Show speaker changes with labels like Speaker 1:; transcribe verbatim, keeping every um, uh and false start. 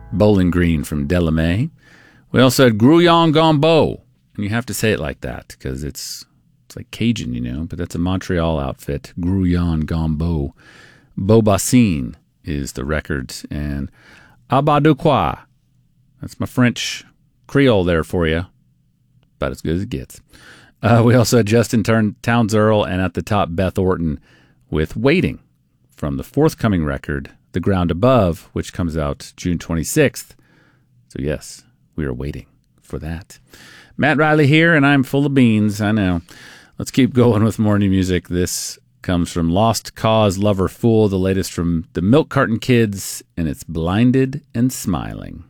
Speaker 1: Bowling Green from Delamay. We also had Grouillon Gambo. And you have to say it like that because it's it's like Cajun, you know, but that's a Montreal outfit. Grouillon Gambo. Beaubassin is the record. And Abaduquois. That's my French Creole there for you. About as good as it gets. Uh, we also had Justin Turn, Townes Earl, and at the top, Beth Orton with Waiting from the forthcoming record, The Ground Above, which comes out June twenty-sixth. So yes, we are waiting for that. Matt Riley here, and I'm full of beans, I know. Let's keep going with more new music. This comes from Lost Cause Lover Fool, the latest from the Milk Carton Kids, and it's Blinded and Smiling.